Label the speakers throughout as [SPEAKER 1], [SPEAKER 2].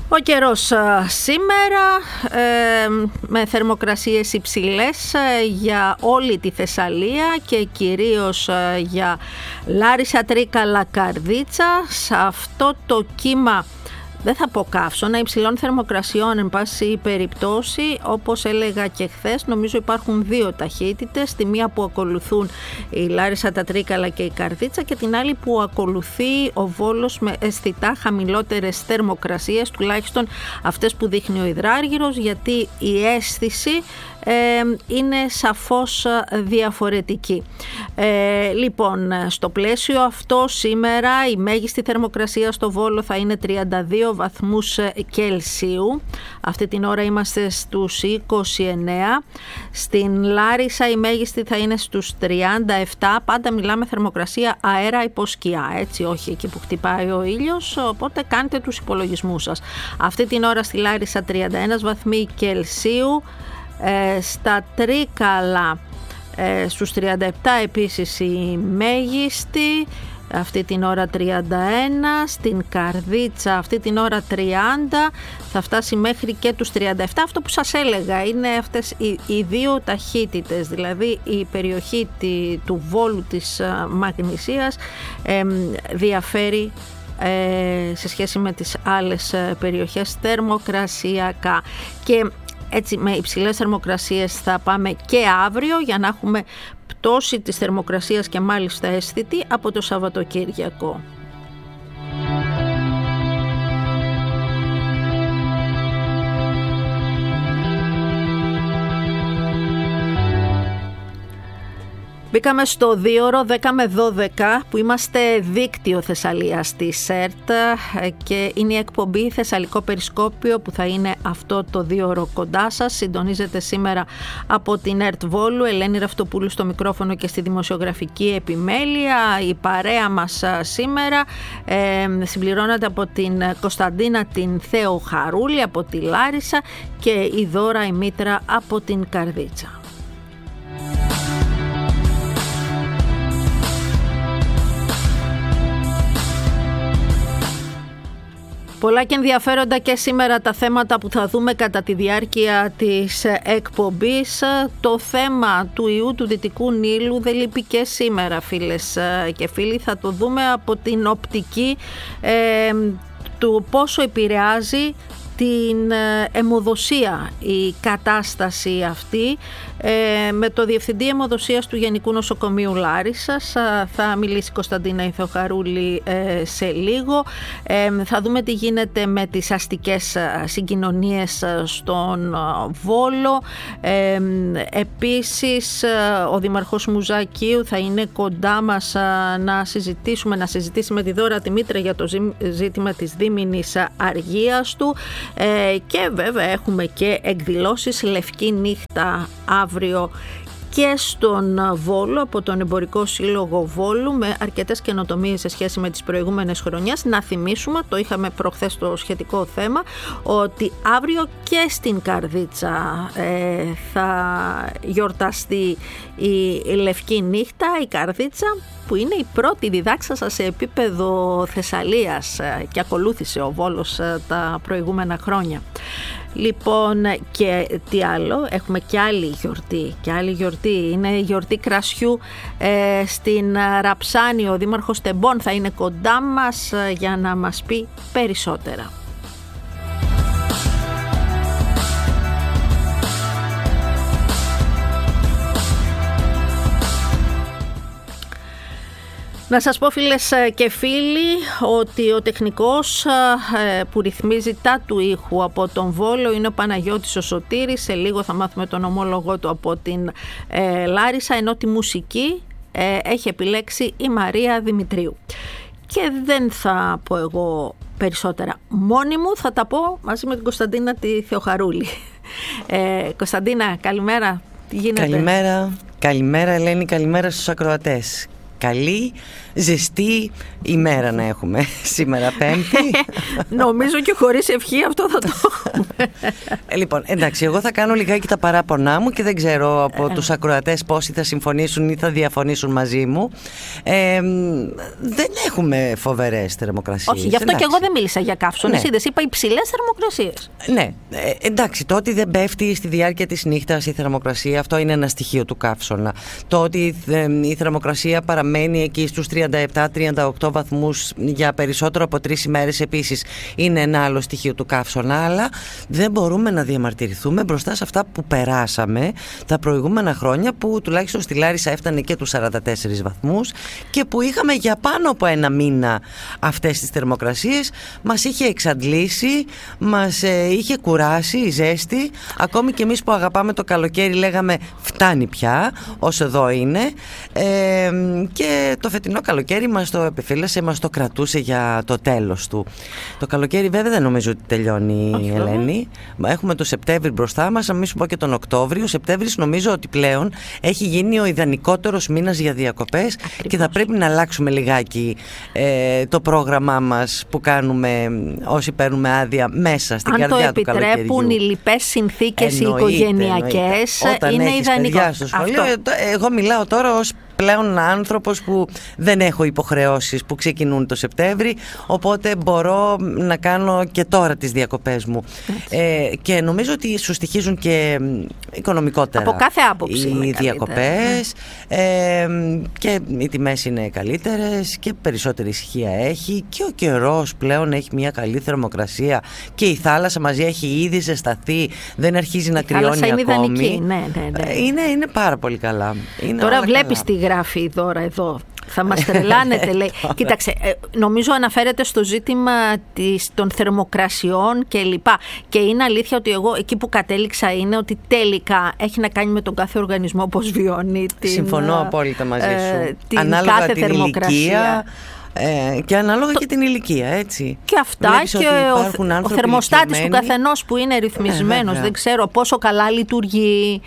[SPEAKER 1] Ο καιρός σήμερα με θερμοκρασίες υψηλές για όλη τη Θεσσαλία και κυρίως για Λάρισα, Τρίκαλα, Καρδίτσα. Σε αυτό το κύμα, δεν θα πω καύσωνα, υψηλών θερμοκρασιών εν πάση περιπτώσει, όπως έλεγα και χθες, νομίζω υπάρχουν δύο ταχύτητες, τη μία που ακολουθούν η Λάρισα, τα Τρίκαλα και η Καρδίτσα και την άλλη που ακολουθεί ο Βόλος με αισθητά χαμηλότερες θερμοκρασίες, τουλάχιστον αυτές που δείχνει ο υδράργυρος, γιατί η αίσθηση είναι σαφώς διαφορετική. Λοιπόν, στο πλαίσιο αυτό σήμερα η μέγιστη θερμοκρασία στο Βόλο θα είναι 32 βαθμούς Κελσίου. Αυτή την ώρα είμαστε στους 29. Στην Λάρισα η μέγιστη θα είναι στους 37. Πάντα μιλάμε θερμοκρασία αέρα υποσκιά, έτσι, όχι εκεί που χτυπάει ο ήλιος, οπότε κάντε τους υπολογισμούς σας. Αυτή την ώρα στη Λάρισα 31 βαθμοί Κελσίου. Στα Τρίκαλα στους 37 επίσης η μέγιστη, αυτή την ώρα 31, στην Καρδίτσα αυτή την ώρα 30, θα φτάσει μέχρι και τους 37. Αυτό που σας έλεγα είναι αυτές οι δύο ταχύτητες, δηλαδή η περιοχή του Βόλου της Μαγνησίας διαφέρει σε σχέση με τις άλλες περιοχές θερμοκρασιακά, και έτσι με υψηλές θερμοκρασίες θα πάμε και αύριο για να έχουμε πτώση της θερμοκρασίας και μάλιστα αισθητή από το Σαββατοκύριακο. Μπήκαμε στο 2ωρο 10 με 12 που είμαστε δίκτυο Θεσσαλίας της ΕΡΤ και είναι η εκπομπή Θεσσαλικό Περισκόπιο που θα είναι αυτό το 2ωρο κοντά σας. Συντονίζεται σήμερα από την ΕΡΤ Βόλου, Ελένη Ραυτοπούλου στο μικρόφωνο και στη δημοσιογραφική επιμέλεια. Η παρέα μας σήμερα συμπληρώνεται από την Κωνσταντίνα την Θεοχαρούλη από τη Λάρισα και η Δώρα η Μήτρα από την Καρδίτσα. Πολλά και ενδιαφέροντα και σήμερα τα θέματα που θα δούμε κατά τη διάρκεια της εκπομπής. Το θέμα του ιού του Δυτικού Νείλου δεν λείπει και σήμερα, φίλες και φίλοι. Θα το δούμε από την οπτική του πόσο επηρεάζει την αιμοδοσία η κατάσταση αυτή. Με το Διευθυντή Αιμοδοσίας του Γενικού Νοσοκομείου Λάρισσας θα μιλήσει η Κωνσταντίνα η Θεοχαρούλη σε λίγο. Θα δούμε τι γίνεται με τις αστικές συγκοινωνίες στον Βόλο. Επίσης ο Δήμαρχος Μουζακίου θα είναι κοντά μας να συζητήσει με τη Δώρα τη Μήτρα για το ζήτημα της δίμηνης αργίας του. Και βέβαια έχουμε και εκδηλώσεις Λευκή Νύχτα αύριο και στον Βόλο από τον Εμπορικό Σύλλογο Βόλου με αρκετές καινοτομίες σε σχέση με τις προηγούμενες χρονιές. Να θυμίσουμε, το είχαμε προχθές το σχετικό θέμα, ότι αύριο και στην Καρδίτσα θα γιορταστεί η Λευκή Νύχτα. Η Καρδίτσα που είναι η πρώτη διδάξασα σε επίπεδο Θεσσαλίας και ακολούθησε ο Βόλος τα προηγούμενα χρόνια. Λοιπόν, και τι άλλο, έχουμε και άλλη γιορτή, είναι η γιορτή κρασιού στην Ραψάνη. Ο Δήμαρχος Τεμπών θα είναι κοντά μας για να μας πει περισσότερα. Να σας πω, φίλες και φίλοι, ότι ο τεχνικός που ρυθμίζει τα του ήχου από τον Βόλο είναι ο Παναγιώτης ο Σωτήρης. Σε λίγο θα μάθουμε τον ομόλογό του από την Λάρισα, ενώ τη μουσική έχει επιλέξει η Μαρία Δημητρίου. Και δεν θα πω εγώ περισσότερα μόνη μου, θα τα πω μαζί με την Κωνσταντίνα τη Θεοχαρούλη. Κωνσταντίνα, καλημέρα. Τι γίνεται?
[SPEAKER 2] Καλημέρα Ελένη, καλημέρα στους ακροατές. καλή, ζεστή ημέρα να έχουμε σήμερα Πέμπτη.
[SPEAKER 1] Νομίζω και χωρίς ευχή αυτό θα το έχουμε.
[SPEAKER 2] Λοιπόν, εντάξει, εγώ θα κάνω λιγάκι τα παράπονά μου και δεν ξέρω από τους ακροατές πόσοι θα συμφωνήσουν ή θα διαφωνήσουν μαζί μου. Δεν έχουμε φοβερές θερμοκρασίες.
[SPEAKER 1] Όχι, γι' αυτό και εγώ δεν μίλησα για καύσωνες. Είδες, είπα υψηλές θερμοκρασίες.
[SPEAKER 2] Ναι, εντάξει, το ότι δεν πέφτει στη διάρκεια της νύχτας η θερμοκρασία, αυτό είναι ένα στοιχείο του καύσωνα. Το ότι η θερμοκρασία παραμένει εκεί στους 37-38 βαθμούς για περισσότερο από 3 ημέρες επίσης είναι ένα άλλο στοιχείο του καύσωνα, αλλά δεν μπορούμε να διαμαρτυρηθούμε μπροστά σε αυτά που περάσαμε τα προηγούμενα χρόνια, που τουλάχιστον στη Λάρισα έφτανε και τους 44 βαθμούς και που είχαμε για πάνω από ένα μήνα αυτές τις θερμοκρασίες. Μας είχε εξαντλήσει, μας είχε κουράσει η ζέστη. Ακόμη και εμείς που αγαπάμε το καλοκαίρι λέγαμε φτάνει πια όσο εδώ είναι, και το φετινό καλοκαίρι μας το επιφύλασε, μας το κρατούσε για το τέλος του. Το καλοκαίρι βέβαια δεν νομίζω ότι τελειώνει, Ελένη. Έχουμε το Σεπτέμβρη μπροστά μας, να μην σου πω και τον Οκτώβριο. Ο Σεπτέμβρης νομίζω ότι πλέον έχει γίνει ο ιδανικότερος μήνας για διακοπές. Ακριβώς. Και θα πρέπει να αλλάξουμε λιγάκι το πρόγραμμά μας που κάνουμε όσοι παίρνουμε άδεια μέσα στην καρδιά του καλοκαιριού. Αν το επιτρέπουν
[SPEAKER 1] οι λοιπές συνθήκες οι οικογενειακές, είναι ιδανικό.
[SPEAKER 2] Στο σχολείο, εγώ μιλάω τώρα ως πλέον άνθρωπος που δεν έχω υποχρεώσεις που ξεκινούν το Σεπτέμβρη, οπότε μπορώ να κάνω και τώρα τις διακοπές μου. Και νομίζω ότι σου στοιχίζουν και οικονομικότερα
[SPEAKER 1] από κάθε άποψη
[SPEAKER 2] οι διακοπές, και οι τιμές είναι καλύτερες και περισσότερη ησυχία έχει και ο καιρός πλέον έχει μια καλή θερμοκρασία και η θάλασσα μαζί έχει ήδη ζεσταθεί, δεν αρχίζει να κρυώνει ακόμη.
[SPEAKER 1] Ιδανική. Ναι.
[SPEAKER 2] Είναι πάρα πολύ καλά.
[SPEAKER 1] Τώρα βλέπεις τη γράφει η Δώρα εδώ. Θα μας τρελάνετε, λέει. Κοίταξε, νομίζω αναφέρεται στο ζήτημα των θερμοκρασιών και λοιπά. Και είναι αλήθεια ότι εγώ εκεί που κατέληξα είναι ότι τελικά έχει να κάνει με τον κάθε οργανισμό πώς βιώνει
[SPEAKER 2] Συμφωνώ απόλυτα μαζί σου. Ανάλογα
[SPEAKER 1] κάθε
[SPEAKER 2] την ηλικία. Και ανάλογα και την ηλικία, έτσι.
[SPEAKER 1] Και αυτά.
[SPEAKER 2] Βλέπεις
[SPEAKER 1] και ο θερμοστάτης του καθενός που είναι ρυθμισμένος, δεν ξέρω πόσο καλά λειτουργεί.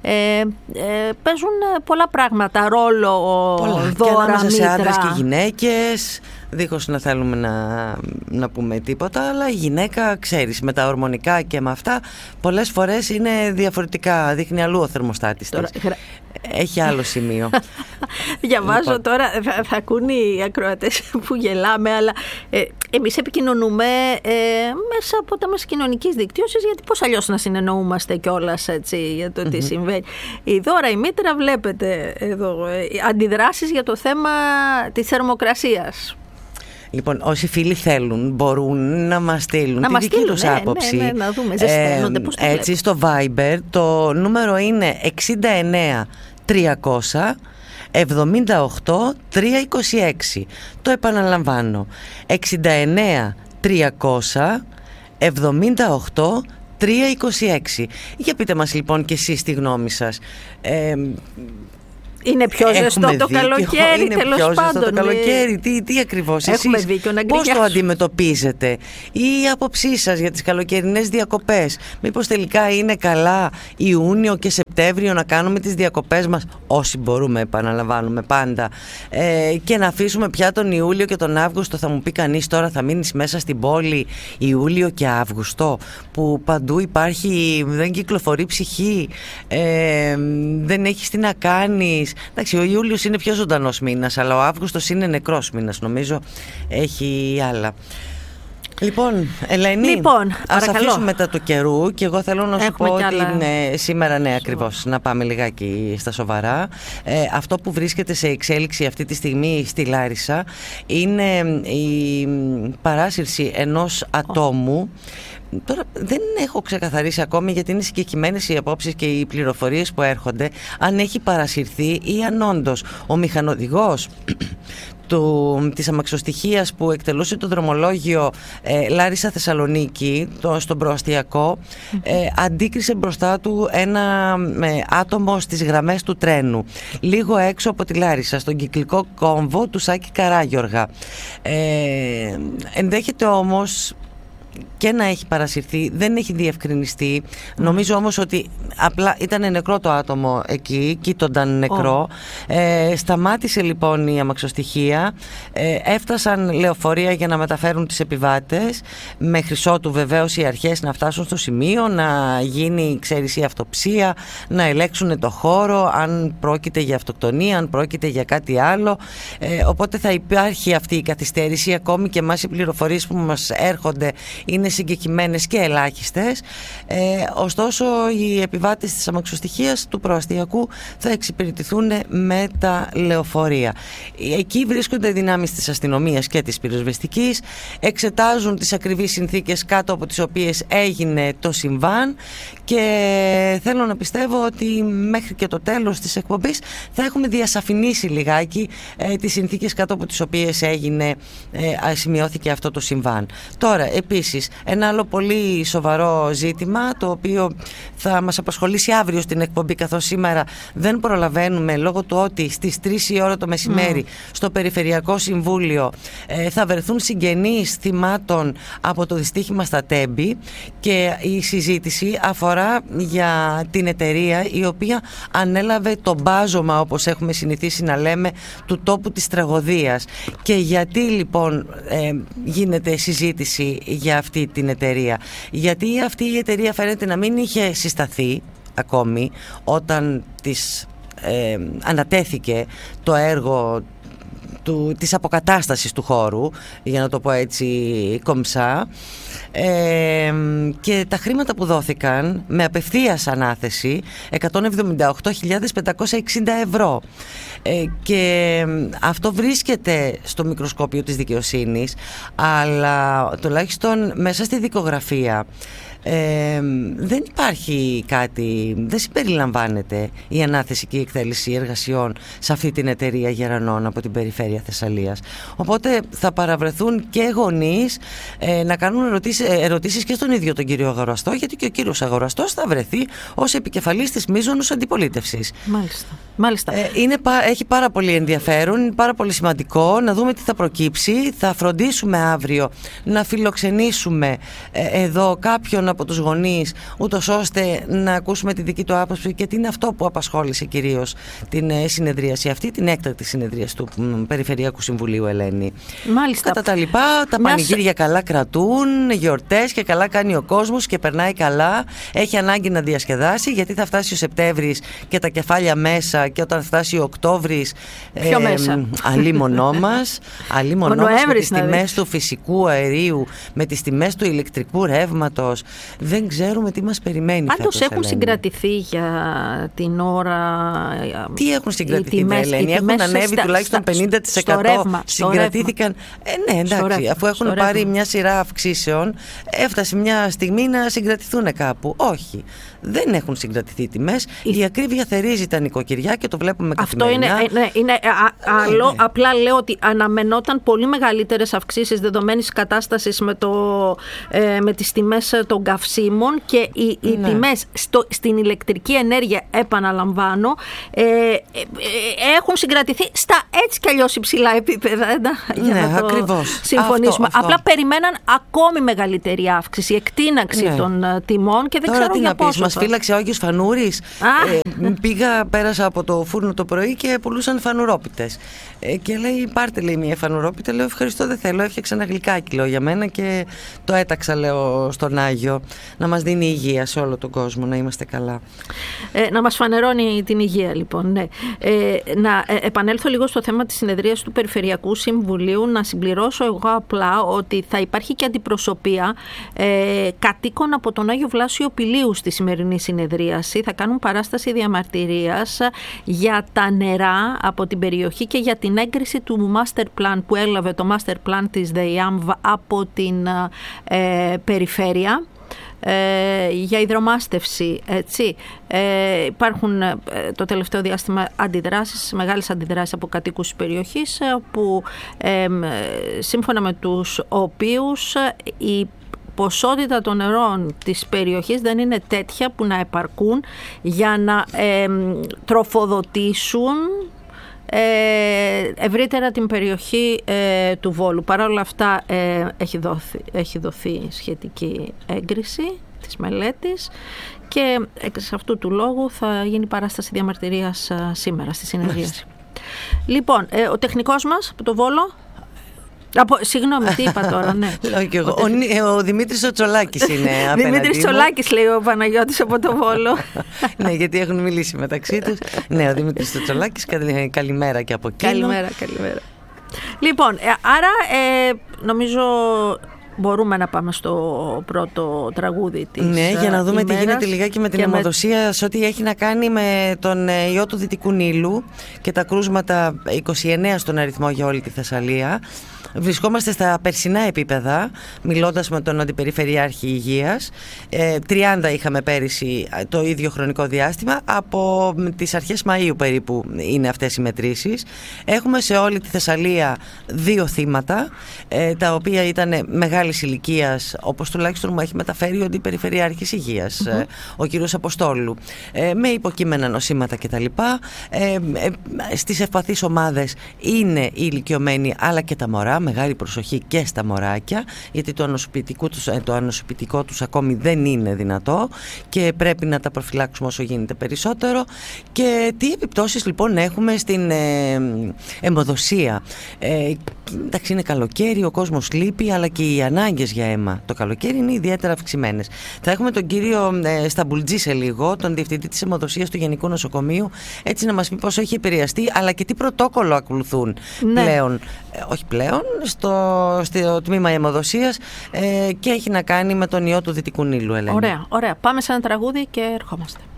[SPEAKER 1] Παίζουν πολλά πράγματα ρόλο.
[SPEAKER 2] Και ανάμεσα σε άντρες και γυναίκες, δίχως να θέλουμε να πούμε τίποτα, αλλά η γυναίκα, ξέρεις, με τα ορμονικά και με αυτά πολλές φορές είναι διαφορετικά, δείχνει αλλού ο θερμοστάτης της. Έχει άλλο σημείο.
[SPEAKER 1] Διαβάζω τώρα, θα ακούν οι ακροατές που γελάμε, αλλά εμείς επικοινωνούμε μέσα από τα μέσα κοινωνικής δικτύωσης, γιατί πώς αλλιώς να συνεννοούμαστε κιόλας, έτσι, για το τι συμβαίνει. Η Δώρα, η Μήτρα, βλέπετε εδώ αντιδράσεις για το θέμα της θερμοκρασίας.
[SPEAKER 2] Λοιπόν, όσοι φίλοι θέλουν μπορούν να μας στείλουν τη δική τους άποψη.
[SPEAKER 1] Ναι, να δούμε, ζεσταίνονται, πώς το
[SPEAKER 2] έτσι, στο Viber το νούμερο είναι 69 300 78 326. Το επαναλαμβάνω, 69 300 78 326. Για πείτε μας λοιπόν και εσείς τη γνώμη σας.
[SPEAKER 1] Είναι πιο ζεστό το καλοκαίρι, τέλος πάντων. Είναι πιο ζεστό το
[SPEAKER 2] καλοκαίρι, τι ακριβώς εσείς πώς το αντιμετωπίζετε? Η άποψή σας για τις καλοκαιρινές διακοπές? Μήπως τελικά είναι καλά Ιούνιο και Σεπτέμβριο να κάνουμε τις διακοπές μας, όσοι μπορούμε, επαναλαμβάνουμε πάντα, και να αφήσουμε πια τον Ιούλιο και τον Αύγουστο? Θα μου πει κανείς τώρα, θα μείνεις μέσα στην πόλη Ιούλιο και Αύγουστο, που παντού υπάρχει, δεν κυκλοφορεί ψυχή, δεν έχεις τι να κάνεις. Εντάξει, ο Ιούλιος είναι πιο ζωντανός μήνας, αλλά ο Αύγουστος είναι νεκρός μήνας, νομίζω έχει άλλα. Λοιπόν, Ελένη, ας αφήσουμε τα του καιρού και εγώ θέλω να σου πω ότι σήμερα, ναι, ακριβώς, να πάμε λιγάκι στα σοβαρά. Αυτό που βρίσκεται σε εξέλιξη αυτή τη στιγμή στη Λάρισα είναι η παράσυρση ενός ατόμου. Τώρα δεν έχω ξεκαθαρίσει ακόμη, γιατί είναι συγκεκριμένες οι απόψεις και οι πληροφορίες που έρχονται, αν έχει παρασυρθεί ή αν όντως ο μηχανοδηγός της αμαξοστοιχείας που εκτελούσε το δρομολόγιο Λάρισα Θεσσαλονίκη, στον προαστιακό, αντίκρισε μπροστά του ένα άτομο στις γραμμές του τρένου, λίγο έξω από τη Λάρισα, στον κυκλικό κόμβο του Σάκη Καράγιοργα. Ενδέχεται όμως και να έχει παρασυρθεί, δεν έχει διευκρινιστεί. Νομίζω όμως ότι απλά ήταν νεκρό το άτομο εκεί, κοίτονταν νεκρό. Σταμάτησε λοιπόν η αμαξοστοιχεία, έφτασαν λεωφορεία για να μεταφέρουν τις επιβάτες, μέχρι ότου βεβαίως οι αρχές να φτάσουν στο σημείο, να γίνει, ξέρεις, η αυτοψία, να ελέγξουν το χώρο, αν πρόκειται για αυτοκτονία, αν πρόκειται για κάτι άλλο. Οπότε θα υπάρχει αυτή η καθυστέρηση, ακόμη και εμάς οι πληροφορίες που μας έρχονται είναι συγκεκριμένες και ελάχιστες. Ωστόσο, οι επιβάτες της αμαξοστοιχείας του προαστιακού θα εξυπηρετηθούν με τα λεωφορεία. Εκεί βρίσκονται δυνάμεις της αστυνομίας και της πυροσβεστικής, εξετάζουν τις ακριβείς συνθήκες κάτω από τις οποίες έγινε το συμβάν, και θέλω να πιστεύω ότι μέχρι και το τέλος της εκπομπής θα έχουμε διασαφηνίσει λιγάκι τις συνθήκες κάτω από τις οποίες σημειώθηκε αυτό το συμβάν. Τώρα, επίσης, ένα άλλο πολύ σοβαρό ζήτημα, το οποίο θα μας απασχολήσει αύριο στην εκπομπή, καθώς σήμερα δεν προλαβαίνουμε λόγω του ότι στις 3 η ώρα το μεσημέρι στο Περιφερειακό Συμβούλιο θα βρεθούν συγγενείς θυμάτων από το δυστύχημα στα Τέμπη, και η συζήτηση αφορά για την εταιρεία η οποία ανέλαβε το μπάζωμα, όπως έχουμε συνηθίσει να λέμε, του τόπου της τραγωδίας. Και γιατί λοιπόν γίνεται συζήτηση για αυτή την εταιρεία? Γιατί αυτή η εταιρεία φαίνεται να μην είχε συσταθεί ακόμη όταν της ανατέθηκε το έργο της αποκατάστασης του χώρου, για να το πω έτσι κομψά, και τα χρήματα που δόθηκαν με απευθείας ανάθεση 178.560 ευρώ, και αυτό βρίσκεται στο μικροσκόπιο της δικαιοσύνης, αλλά τουλάχιστον μέσα στη δικογραφία δεν υπάρχει κάτι, δεν συμπεριλαμβάνεται η ανάθεση και η εκτέλεση εργασιών σε αυτή την εταιρεία γερανών από την περιφέρεια Θεσσαλίας. Οπότε θα παραβρεθούν και γονείς να κάνουν ερωτήσεις και στον ίδιο τον κύριο Αγοραστό, γιατί και ο κύριος Αγοραστός θα βρεθεί ως επικεφαλής της μείζωνος αντιπολίτευσης.
[SPEAKER 1] Μάλιστα.
[SPEAKER 2] Έχει πάρα πολύ ενδιαφέρον, είναι πάρα πολύ σημαντικό να δούμε τι θα προκύψει. Θα φροντίσουμε αύριο να φιλοξενήσουμε εδώ κάποιον από τους γονείς, ούτως ώστε να ακούσουμε τη δική του άποψη και τι είναι αυτό που απασχόλησε κυρίως την συνεδρίαση αυτή, την έκτακτη συνεδρίαση του Περιφερειακού Συμβουλίου, Ελένη.
[SPEAKER 1] Μάλιστα.
[SPEAKER 2] Κατά τα λοιπά, τα πανηγύρια καλά κρατούν, γιορτές, και καλά κάνει ο κόσμος και περνάει καλά. Έχει ανάγκη να διασκεδάσει, γιατί θα φτάσει ο Σεπτέμβρης και τα κεφάλια μέσα, και όταν φτάσει ο Οκτώβρης αλίμονό μας με τις τιμές του φυσικού αερίου, με τις τιμές του ηλεκτρικού ρεύματος. Δεν ξέρουμε τι μας περιμένει.
[SPEAKER 1] Πάντως έχουν συγκρατηθεί για την ώρα.
[SPEAKER 2] Τι έχουν συγκρατηθεί, Ελένη? Έχουν ανέβει τουλάχιστον 50%. Συγκρατήθηκαν. Ναι, εντάξει, αφού έχουν πάρει μια σειρά αυξήσεων, έφτασε μια στιγμή να συγκρατηθούν κάπου. Όχι, δεν έχουν συγκρατηθεί τιμές. Η ακρίβεια θερίζει τα νοικοκυριά και το βλέπουμε καθημερινά.
[SPEAKER 1] Αυτό είναι άλλο. Απλά λέω ότι αναμενόταν πολύ μεγαλύτερες αυξήσεις δεδομένης κατάστασης με τις τιμές των καυσίμων, και οι τιμές στην ηλεκτρική ενέργεια, επαναλαμβάνω, έχουν συγκρατηθεί στα έτσι κι αλλιώς υψηλά επίπεδα, για να το
[SPEAKER 2] ακριβώς
[SPEAKER 1] συμφωνήσουμε. Αυτό. Απλά περιμέναν ακόμη μεγαλύτερη αύξηση, εκτείναξη των τιμών, και δεν
[SPEAKER 2] τώρα
[SPEAKER 1] ξέρω για πόσο.
[SPEAKER 2] Μας φύλαξε ο Άγιος Φανούρης. Πέρασα από το φούρνο το πρωί και πουλούσαν φανουρόπιτες. Και λέει, πάρτε, λέει, μια φανουρόπιτα. Λέω, ευχαριστώ, δεν θέλω. Έφτιαξα ένα γλυκάκι, λέω, για μένα, και το έταξα, λέω, στον Άγιο, να μας δίνει υγεία σε όλο τον κόσμο, να είμαστε καλά.
[SPEAKER 1] Να μας φανερώνει την υγεία, λοιπόν. Ναι. Να επανέλθω λίγο στο θέμα της συνεδρίας του Περιφερειακού Συμβουλίου. Να συμπληρώσω εγώ απλά ότι θα υπάρχει και αντιπροσωπεία κατοίκων από τον Άγιο Βλάσιο Πηλίου στη σημερινή συνεδρίαση. Θα κάνουν παράσταση διαμαρτυρίας για τα νερά από την περιοχή και για την έγκριση του master plan που έλαβε το master plan της ΔΕΙΑΜΒ από την περιφέρεια για υδρομάστευση, έτσι. Υπάρχουν το τελευταίο διάστημα μεγάλες αντιδράσεις από κατοίκους της περιοχής, που σύμφωνα με τους οποίους η ποσότητα των νερών της περιοχής δεν είναι τέτοια που να επαρκούν για να τροφοδοτήσουν ευρύτερα την περιοχή του Βόλου. Παρ' όλα αυτά έχει δοθεί σχετική έγκριση της μελέτης και εξ αυτού του λόγου θα γίνει παράσταση διαμαρτυρίας σήμερα στη συνεδρίαση. Λοιπόν, ο τεχνικός μας από το Βόλο. Συγγνώμη, τι είπα τώρα, ναι.
[SPEAKER 2] Λέω και εγώ. Ο Δημήτρης ο Τσολάκης είναι απέναντί μου.
[SPEAKER 1] Δημήτρης Τσολάκης, λέει ο Παναγιώτης από το Βόλο.
[SPEAKER 2] Ναι, γιατί έχουν μιλήσει μεταξύ τους. Ναι, ο Δημήτρης ο Τσολάκης, καλημέρα και από εκείνο.
[SPEAKER 1] Καλημέρα. Λοιπόν, άρα νομίζω μπορούμε να πάμε στο πρώτο τραγούδι της
[SPEAKER 2] Ναι, για να δούμε
[SPEAKER 1] ημέρας.
[SPEAKER 2] τι γίνεται λιγάκι με την αιμοδοσία σε ό,τι έχει να κάνει με τον ιό του Δυτικού Νείλου και τα κρούσματα 29 στον αριθμό για όλη τη Θεσσαλία. Βρισκόμαστε στα περσινά επίπεδα, μιλώντας με τον Αντιπεριφερειάρχη Υγείας. 30 είχαμε πέρυσι το ίδιο χρονικό διάστημα. Από τις αρχές Μαΐου περίπου είναι αυτές οι μετρήσεις. Έχουμε σε όλη τη Θεσσαλία 2 θύματα, τα οποία ήταν μεγάλης ηλικίας, όπως τουλάχιστον μου έχει μεταφέρει ο Αντιπεριφερειάρχης Υγείας, ο κύριος Αποστόλου, με υποκείμενα νοσήματα κτλ. Στις ευπαθείς ομάδες είναι οι ηλικιωμένοι αλλά και τα μωρά. Μεγάλη προσοχή και στα μωράκια, γιατί το ανοσοποιητικό τους ακόμη δεν είναι δυνατό και πρέπει να τα προφυλάξουμε όσο γίνεται περισσότερο. Και τι επιπτώσεις λοιπόν έχουμε στην αιμοδοσία. Εντάξει, είναι καλοκαίρι, ο κόσμος λείπει, αλλά και οι ανάγκες για αίμα το καλοκαίρι είναι ιδιαίτερα αυξημένες. Θα έχουμε τον κύριο Σταμπουλτζή σε λίγο, τον διευθυντή της αιμοδοσίας του Γενικού Νοσοκομείου, έτσι να μας πει πώς έχει επηρεαστεί, αλλά και τι πρωτόκολλο ακολουθούν πλέον. Όχι πλέον, στο τμήμα αιμοδοσίας και έχει να κάνει με τον ιό του Δυτικού Νείλου, Ελένη.
[SPEAKER 1] Ωραία. Πάμε σε ένα τραγούδι και ερχόμαστε.